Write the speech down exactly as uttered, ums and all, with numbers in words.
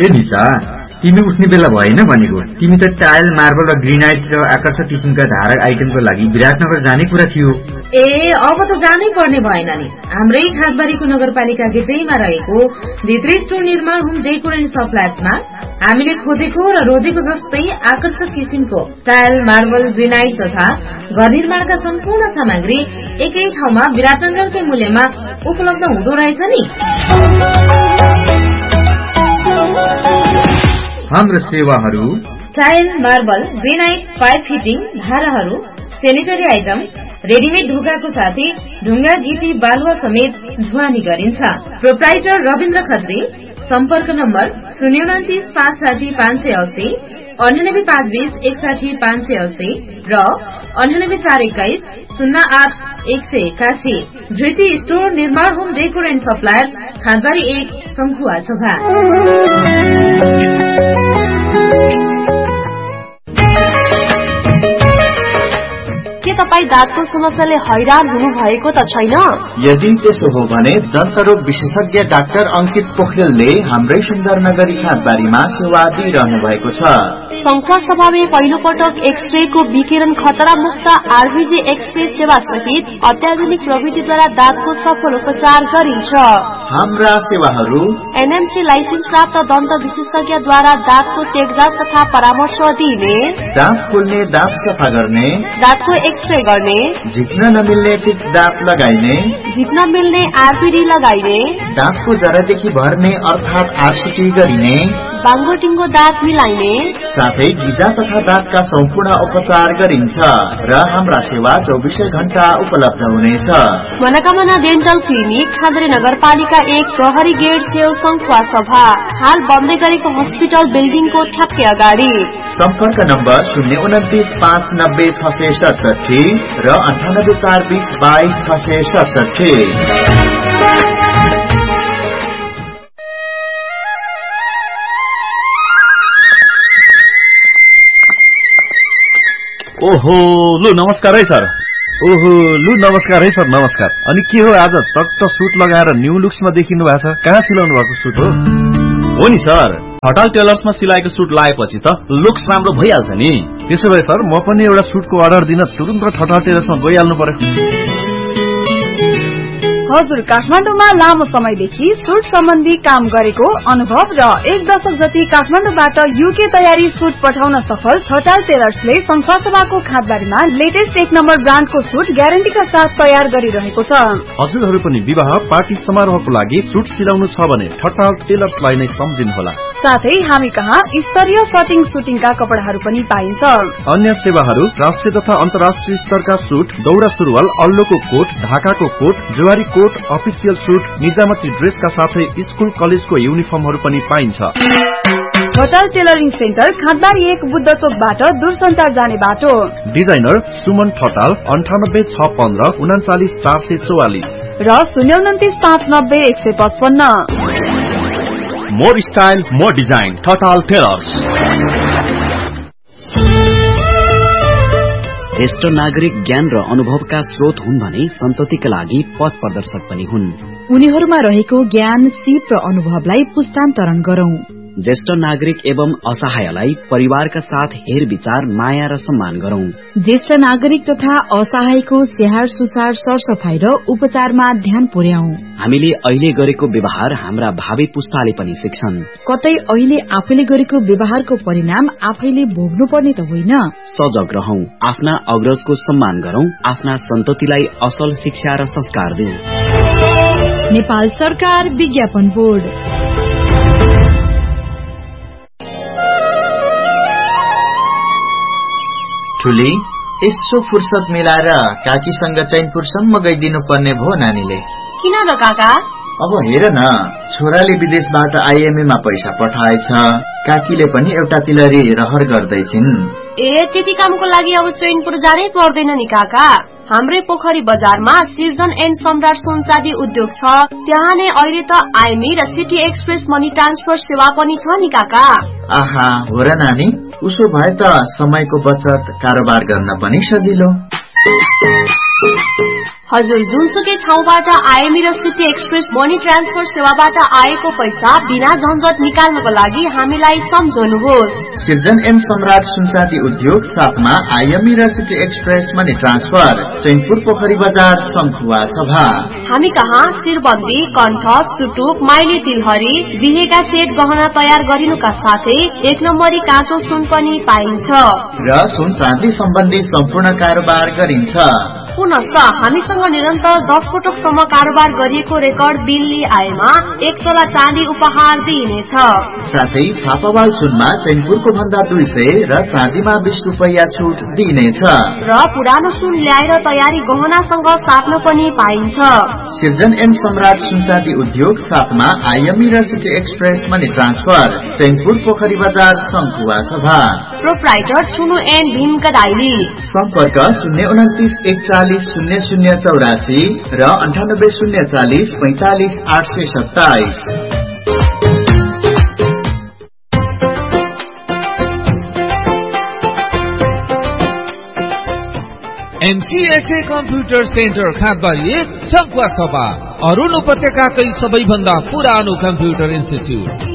ए निशा, तिमी उठ्ने बेला भएन भनेको। तिमी त टाइल, मार्बल र ग्रेनाइट र आकर्षक किसिमका धारक आइटमको लागि विराटनगर जाने कुरा थियो। ए अब त जानै पर्ने भएन नि। हाम्रै खासबारीको नगरपालिका गेटैमा रहेको भित्री स्टोर निर्माण होम डेकोर एन्ड सप्लायर्समा हामीले खोजेको र रोजेको जस्तै आकर्षक किसिमको टाइल, मार्बल, ग्रेनाइट तथा घर निर्माणका सम्पूर्ण सामग्री एकै ठाउँमा विराटनगरकै मूल्यमा उपलब्ध हुँदो रहेछ नि। हाम्रो सेवाहरू tile, marble, granite, pipe fitting, धाराहरू, सेनिटरी आइटम, रेडिमेड ढुङ्गाको साथै ढुङ्गा, गिटी, बालुवा समेत ढुवानी गरिन्छ। प्रोप्राइटर रविन्द्र खत्री। सम्पर्क नम्बर शून्य उन्तिस पाँच साठी पाँच सय अस्सी, अन्ठानब्बे पाँच बीस एकसाठी पाँच सय अस्सी र अन्ठानब्बे चार एक्काइस शून्य आठ एक सय एकासी। धृति स्टोर निर्माण होम डेकोर एन्ड सप्लायर, खानबारी एक, शंखुवा सभा। के तपाईँ दाँतको समस्याले हैरान हुनु भएको त छैन? यदि त्यसो हो भने दन्तरोग विशेषज्ञ डाक्टर अंकित पोखरेलले हाम्रै सुन्दरनगरी खासबारीमा सेवा दिइरहनु भएको छ। शंखुवा सभामा पहिलो पटक एक्सरे को विकिरण खतरा मुक्त आरबीजी एक्सरे सेवा सहित अत्याधुनिक प्रविधिद्वारा दाँतको सफल उपचार गरिन्छ। हाम्रा सेवाहरू एनएमसी लाइसेन्स प्राप्त दन्त विशेषज्ञद्वारा दाँतको चेकजाँच तथा परामर्श दिने, दाँत खोल्ने, दाँत सफा गर्ने, दाँतको एक्सरे गर्ने, झिक्न नमिल्ने फिक्स दाँत लगाइने, झिक्न मिल्ने आरपीडी लगाइने, दाँतको जरादेखि भर्ने अर्थात आरसीटी गरिने, बाङ्गोटिङ्गो दाँत मिलाइने, साथै गिजा तथा दाँतका सम्पूर्ण उपचार गरिन्छ र हाम्रा सेवा चौबिसै घण्टा उपलब्ध हुनेछ। मनोकामना डेन्टल क्लिनिक, खाद्रे नगरपालिका एक, प्रहरी गेट छेउ, शंखुवा सभा। हाल बन्दै गरेको हस्पिटल बिल्डिङको ठ्याक्कै अगाडि। सम्पर्क नम्बर शून्य उन्तिस पाँच नब्बे छ सय सडसठी र अन्ठानब्बे चार बीस बाइस छ सय सडसठी। ओहो लु नमस्कार है सर। ओहो लु नमस्कार है सर, नमस्कार। अनि के हो आज चट्ट सुट लगाएर न्यू लुक्समा देखिनु भएको छ? कहाँ सिलाउनु भएको सुट हो? हो नि सर, होटल टेलर्समा सिलाएको सुट लगाएपछि त लुक्स राम्रो भइहाल्छ नि। त्यसो भए सर म पनि एउटा सुटको अर्डर दिन तुरुन्त होटल टेलर्समा गइहाल्नु पर्यो। हजुर, काठमाडौँमा लामो समयदेखि सुट सम्बन्धी काम गरेको अनुभव र एक दशक जति काठमाडौँबाट युके तयारी सुट पठाउन सफल होटल टेलर्सले शंखुवा सभाको खादबारीमा लेटेस्ट एक नम्बर ब्रान्डको सुट ग्यारेन्टीका साथ तयार गरिरहेको छ। हजुरहरू पनि विवाह पार्टी समारोहको लागि सुट सिलाउनु छ भने होटल टेलर्सलाई नै सम्झिनुहोला। साथै हामी कहाँ स्तरीय कटिङ सुटिङका कपडाहरू पनि पाइन्छ। अन्य सेवाहरू राष्ट्रिय तथा अन्तर्राष्ट्रिय स्तरका सुट, दौरा सुरुवाल, अल्लोको कोट, ढाकाको coat, Zuari coat, official suit, निजामती ड्रेसका साथै स्कुल कलेजको युनिफर्महरू पनि पाइन्छ। होटल टेलरिङ सेन्टर, खादबारी एक, बुद्ध चोकबाट दूरसञ्चार जाने बाटो। डिजाइनर सुमन ठटाल, अन्ठानब्बे छ पन्ध्र उनाचालिस चार सय चौवालिस र शून्य उन्तिस पाँच नब्बे एक सय पचपन्न। More style more design, Thatal tailors. ज्येष्ठ नागरिक ज्ञान र अनुभवका स्रोत हुन् भने सन्ततिका लागि पथ प्रदर्शक पनि हुन्। उनीहरूमा रहेको ज्ञान, सिप र अनुभवलाई पुस्तान्तरण गरौं। ज्येष्ठ नागरिक एवं असहायलाई परिवारका साथ हेर विचार, माया र सम्मान गरौं। ज्येष्ठ नागरिक तथा असहायको स्याहार सुसार, सरसफाई र उपचारमा ध्यान पुर्याऊ। हामीले अहिले गरेको व्यवहार हाम्रा भावी पुस्ताले पनि सिक्छन्। कतै अहिले आफैले गरेको व्यवहारको परिणाम आफैले भोग्नु पर्ने त होइन। सजग रहौं, आफ्ना अग्रजको सम्मान गरौं, आफ्ना सन्ततिलाई असल शिक्षा र संस्कार दिऊ। नेपाल सरकार विज्ञापन बोर्ड। ठुली यसो फुर्सद मिलाएर काकीसँग चैनपुरसम्म गइदिनु पर्ने भो नानीले। किन र काका? अब हेर न, छोराले विदेशबाट आइएमए मा पैसा पठाएछ, काकीले पनि एउटा तिलरी रहर गर्दैछिन्। ए त्यति कामको लागि अब चैनपुर जानै पर्दैन नि काका। हाम्रै पोखरी बजारमा सिजन एन्ड सम्राट सोनचाँदी उद्योग छ, त्यहाँ नै अहिले त आइएमई र सिटी एक्सप्रेस मनी ट्रान्सफर सेवा पनि छ नि काका। आहा, हो र नानी, उसो भए त समयको बचत, कारोबार गर्न पनि सजिलो। हजुर, जुनसुकै ठाउँबाट आइएमई र सिटी एक्सप्रेस मनी ट्रान्सफर सेवाबाट आएको पैसा बिना झन्झट निकाल्नको लागि हामीलाई सम्झनुहोस्। सिर्जन एन्ड सम्राट सुनचाँदी उद्योग साथमा आइएमई र city express money transfer, Chainpur पोखरी बजार, शंखुवा सभा। हामी कहाँ शिरबन्दी, कण्ठ, सुटुक, माइली तिलहरी, बिहेका सेट गहना तयार गरिनुका साथै एक नम्बरी काँचो सुन पनि पाइन्छ र सुन चाँदी सम्बन्धी सम्पूर्ण कारोबार गरिन्छ। पुनश्च हामीसँग निरन्तर दस पटकसम्म कारोबार गरिएको रेकर्ड बिल लिई आएमा एक तोला चाँदी उपहार दिइनेछ। साथै छापावाल सुनमा चैनपुरको भन्दा दुई सय र चाँदीमा बीस रुपैयाँ छुट दिइनेछ र पुरानो सुन ल्याएर तयारी गहनासँग साट्न पनि पाइन्छ। सिर्जन एन्ड सम्राट सुनचाँदी उद्योग साथमा आइएमई र city express money transfer, Chainpur पोखरी बजार, शंखुवा सभा। प्रोप्राइटर सुनु एन्ड भीम कदाइली। सम्पर्क शून्य उन्तिस एकचालिस शून्य शून्य चौरासी र अन्ठानब्बे शून्य चालिस पैंतालिस आठ सय सत्ताइस। एमसीएसए कम्प्युटर सेन्टर खातबारी शंखुवा सभा, अरुण उपत्यकाकै सबैभन्दा पुरानो कम्प्युटर इन्स्टिट्युट।